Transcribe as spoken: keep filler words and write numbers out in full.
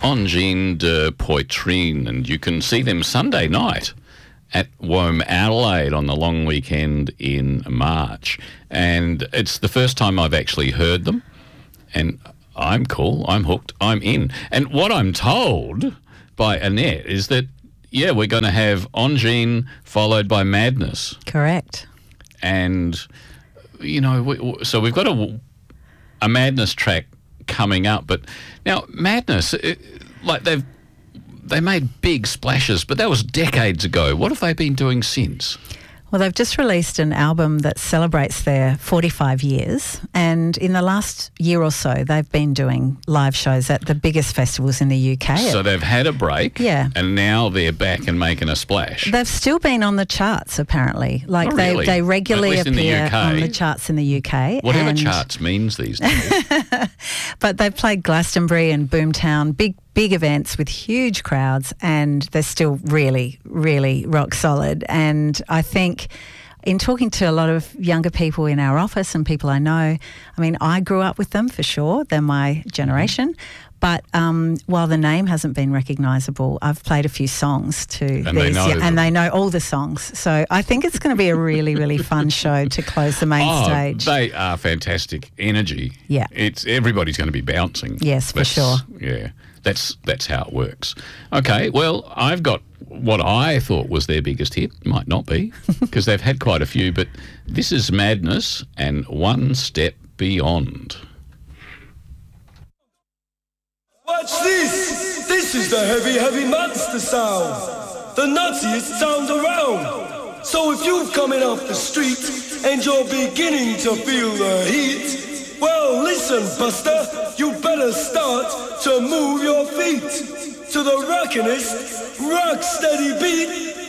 Engine de Poitrine, and you can see them Sunday night at Wome Adelaide on the long weekend in March. And it's the first time I've actually heard them, and I'm cool, I'm hooked, I'm in. And what I'm told by Annette is that, yeah, we're going to have Engine followed by Madness. Correct. And, you know, we, so we've got a, a Madness track coming up. But now, Madness, it, like they've they made big splashes, but that was decades ago. What have they been doing since? Well, they've just released an album that celebrates their forty-five years, and in the last year or so, they've been doing live shows at the biggest festivals in the U K. So they've had a break, yeah, and now they're back and making a splash. They've still been on the charts, apparently. Like oh, they, really? they regularly At least in appear the U K. on the charts in the U K. Whatever and charts means these days. But they've played Glastonbury and Boomtown, big big events with huge crowds, and they're still really, really rock solid. And I think in talking to a lot of younger people in our office and people I know, I mean, I grew up with them for sure. They're my generation. But um, while the name hasn't been recognisable, I've played a few songs to and these, they know yeah, them. and they know all the songs. So I think it's going to be a really, really fun show to close the main oh, stage. They are fantastic energy. Yeah, it's everybody's going to be bouncing. Yes, for that's, sure. Yeah, that's that's how it works. Okay, well, I've got what I thought was their biggest hit. Might not be, because they've had quite a few, but this is Madness and One Step Beyond. Watch this! This is the heavy, heavy monster sound. The nuttiest sound around. So if you're coming off the street and you're beginning to feel the heat, well, listen, Buster, you better start to move your feet to the rockinest, rock steady beat.